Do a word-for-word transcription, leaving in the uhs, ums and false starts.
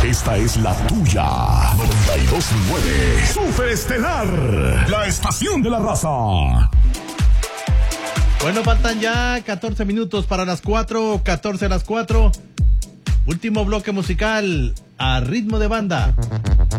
Esta es la tuya. noventa y dos punto nueve. Super Estelar. La estación de la raza. Bueno, faltan ya catorce minutos para las cuatro, catorce a las cuatro. Último bloque musical a ritmo de banda.